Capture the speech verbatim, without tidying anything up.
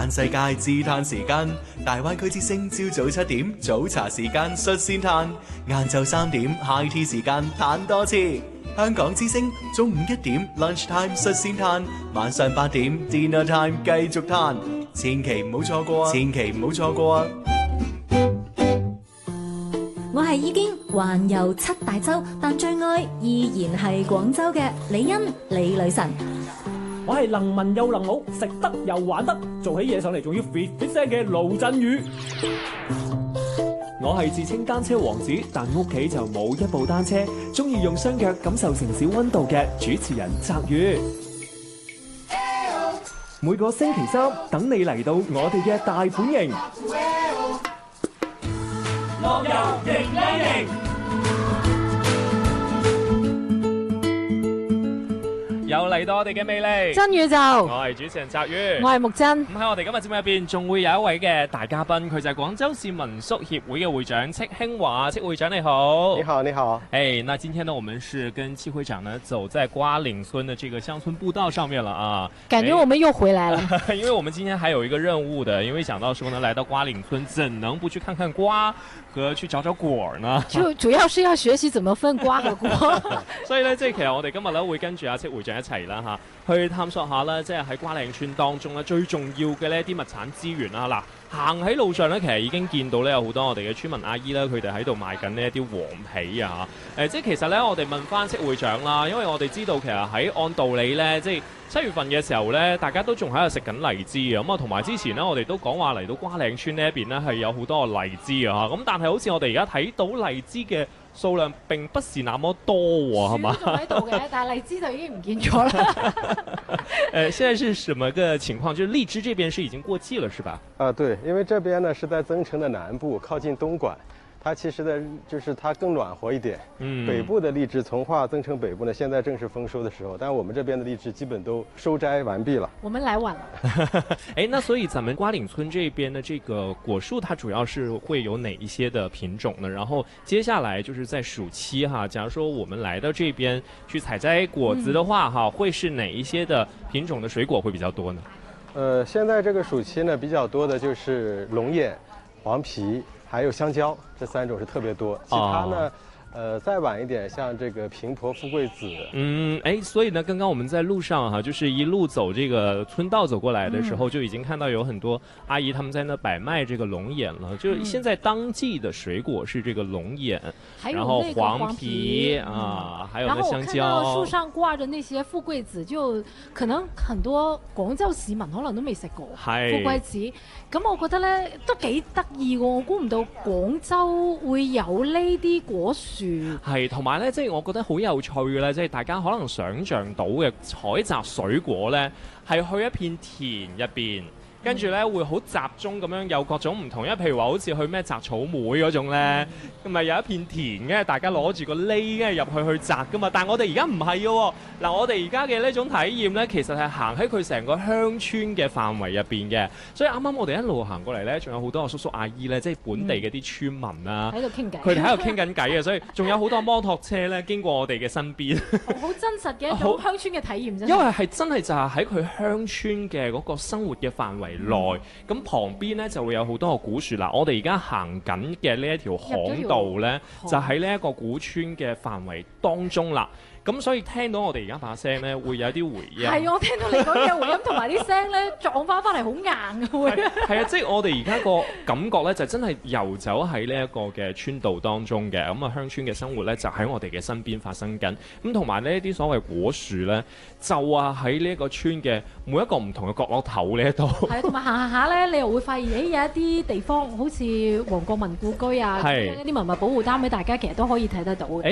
嘆世界自嘆時間，大灣區之聲朝早七點早茶時間率先嘆，晏晝三點 high tea 時間嘆多次。香港之聲中午一點 lunch time 率先嘆，晚上八點 dinner time 繼續嘆，千祈唔好錯過啊！千祈唔好錯過啊！ 我係已經環遊七大洲，但最愛依然係廣州嘅李欣李女神。 我係能文又能武，食得又玩得，做起嘢上嚟仲要 fit fit 聲嘅盧振宇。我係自稱單車王子，但屋企就冇一部單車，中意用雙腳感受城市溫度嘅主持人澤宇。每個星期三等你嚟到我哋嘅大本營，樂遊迎靚營。又嚟到我哋嘅魅力真宇宙， 我係主持人澤宇， 我係木真。 咁喺我哋今日節目入邊，仲會有一位嘅大嘉賓，佢就係廣州市民宿協會嘅會長戚興華。戚會長你好。 你好，你好。 哎，那今天呢，我們是跟戚會長呢走在瓜嶺村的這個鄉村步道上面了啊。 感覺我們又回來了， 因為我們今天還有一個任務的，因為想到說呢，來到瓜嶺村，怎能不去看看瓜和去找找果呢？ 就主要是要學習怎麼分瓜和果。 所以呢，即係其實我哋今日咧會跟住阿戚會長一齊啦嚇，去探索下啦，即係喺瓜嶺村當中咧最重要嘅呢啲物產資源啦。嗱，行喺路上咧，其實已經見到咧有好多我哋嘅村民阿姨啦，佢哋喺度賣緊呢一啲黃皮啊嚇。誒，即係其實咧，我哋問翻戚會長啦，因為我哋知道其實喺按道理咧，即係七月份嘅時候咧，大家都仲喺度食緊荔枝啊。咁啊，同埋之前咧，我哋都講話嚟到瓜嶺村呢一邊咧係有好多個荔枝啊嚇。咁但係好似我哋而家睇到荔枝嘅數量並不是那麼多喎，係嘛？ 樹都仲喺度嘅，但係荔枝就已經唔見咗啦。 呃，現在是什麼個情況？就是荔枝這邊是已經過季了，是吧？ 啊，對，因為這邊呢是在增城的南部，靠近東莞，它其實呢就是它更暖和一點。嗯，北部的荔枝，從化增城北部呢，現在正是豐收的時候，但我們這邊的荔枝基本都收摘完畢了。 我們來晚了。 哎，那所以咱們瓜嶺村這邊的這個果樹，它主要是會有哪一些的品種呢？然後接下來就是在暑期哈，假如說我們來到這邊去採摘果子的話，哈、嗯，會是哪一些的品種的水果會比較多呢？ 呃，現在這個暑期呢，比較多的就是龍眼、黃皮，還有香蕉，這三種是特別多。其他呢，哦、呃，再晚一點，像這個平婆、富貴子。嗯， 哎，所以呢，剛剛我們在路上哈，就是一路走這個村道走過來的時候，嗯、就已經看到有很多阿姨他們在那擺賣這個龍眼了。就現在當季的水果是這個龍眼， 嗯、 然後黃皮， 黃皮啊， 嗯、 還有那香蕉。 然後我看到樹上掛着那些富貴子，就可能很多廣州市民可能都未食過富貴子。咁我覺得呢都幾得意喎，我估唔到廣州會有呢啲果樹。 係，同埋咧，即係我覺得好有趣嘅咧，即係大家可能想像到嘅採摘水果咧，係去一片田入邊。跟住咧會好集中咁樣有各種唔同，因為譬如話好似去咩摘草莓嗰種咧，咁咪、嗯、有一片田嘅，大家攞住個簍嘅入去去摘噶嘛。但係我哋而家唔係嘅喎，嗱我哋而家嘅呢種體驗咧，其實係行喺佢成個鄉村嘅範圍入邊嘅。所以啱啱我哋一路行過嚟咧，仲有好多個叔叔阿姨咧，即係本地嘅啲村民啊， 喺度傾偈， 佢哋喺度傾緊偈嘅，所以仲有好多摩托車咧經過我哋嘅身邊， 好真實嘅一種鄉村嘅體驗啫。 因為係真係就係喺佢鄉村嘅嗰個生活嘅範圍內，咁、嗯、旁邊咧就會有好多個古樹啦。我哋而家行緊嘅呢一條巷道咧，就喺呢一個古村嘅範圍當中啦。咁所以聽到我哋而家把聲咧，會有一啲回音。 係，我聽到你講嘅回音同埋啲聲咧撞翻翻嚟好硬嘅會。 係啊，即係我哋而家個感覺咧，就真係遊走喺呢一個嘅村道當中嘅。咁啊，鄉村嘅生活咧，就喺我哋嘅身邊發生緊。咁同埋呢一啲所謂果樹咧，就啊喺呢一個村嘅每一個唔同嘅角落頭呢一度。係， 同埋行下下咧，你又會發現，誒有一啲地方好似黃國文故居啊，一啲文物保護單位，大家其實都可以睇得到嘅。